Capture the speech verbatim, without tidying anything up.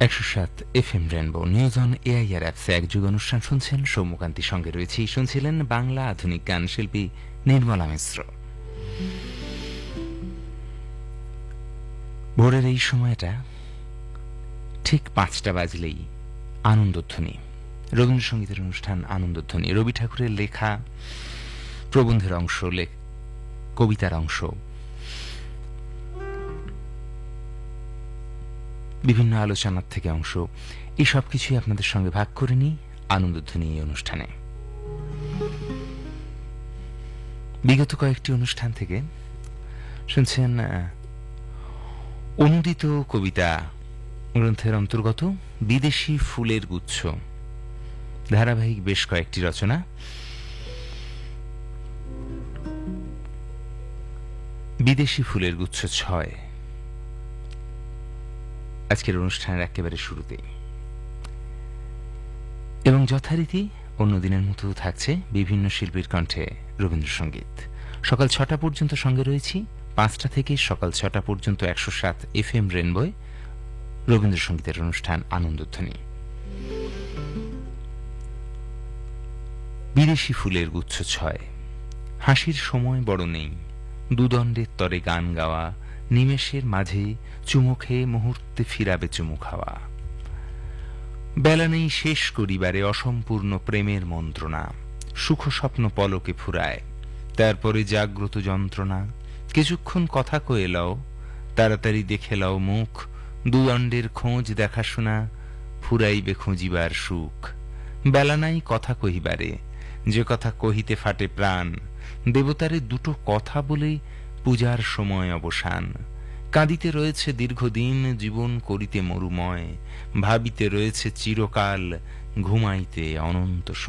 একশো সাত F M rainbow news on AIR অ্যাপসে এক যুগ অনুষ্ঠান শুনছেন। সৌম্যকান্তির সঙ্গে রয়েছি। শুনছিলেন বাংলা আধুনিক গান শিল্পী নির্মলা মিশ্র। ভোরের এই সময়টা ঠিক পাঁচটা বাজলেই আনন্দধ্বনি, রবীন্দ্রসঙ্গীতের অনুষ্ঠান আনন্দধ্বনি। রবি ঠাকুরের লেখা প্রবন্ধের অংশ, কবিতার অংশ, বিভিন্ন আলোচনার থেকে অংশ, এই সব কিছুই আপনাদের সঙ্গে ভাগ করে নিই আনন্দধ্বনি এই অনুষ্ঠানে। বিগত কয়েকটি অনুষ্ঠান থেকে শুনছেন অনুদিত কবিতা গ্রন্থের অন্তর্গত বিদেশি ফুলের গুচ্ছ, ধারাবাহিক বেশ কয়েকটি রচনা। বিদেশি ফুলের গুচ্ছ ছয় আজকের অনুষ্ঠানের একেবারে শুরুতে, এবং যথারীতি অন্যদিনের মতো থাকছে বিভিন্ন শিল্পীর কণ্ঠে রবীন্দ্রসঙ্গীত। সকাল ছটা পর্যন্ত সঙ্গে রয়েছি। পাঁচটা থেকে সকাল ছটা পর্যন্ত একশো সাত এফ এম রেনবোয় রবীন্দ্রসঙ্গীতের অনুষ্ঠান আনন্দধ্বনি। বিদেশি ফুলের গুচ্ছ ছয়। হাসির সময় বড় নেই, দুদণ্ডের তরে গান গাওয়া, নিমেষের মাঝে চুমুখে মুহূর্তে ফিরাবে চুমু খাওয়া। বেলা নেই শেষ করিবারে অসম্পূর্ণ প্রেমের মন্ত্রণা, সুখ স্বপ্ন পলকে ফুরায়, তারপরে জাগ্রত যন্ত্রণা। কিছুক্ষণ কথা কয়ে লও, তাড়াতাড়ি দেখে লও মুখ, দুদণ্ডের খোঁজ দেখাশোনা, ফুরাইবে খুঁজিবার সুখ। বেলা নাই কথা কহিবারে, যে কথা কহিতে ফাটে প্রাণ, দেবতারে দুটো কথা বলেই পূজার সময় অবসান। কাঁদিতে রয়েছে দীর্ঘদিন, জীবন করিতে মরুময়, ভাবিতে রয়েছে চিরকাল, ঘুমাইতে অনন্ত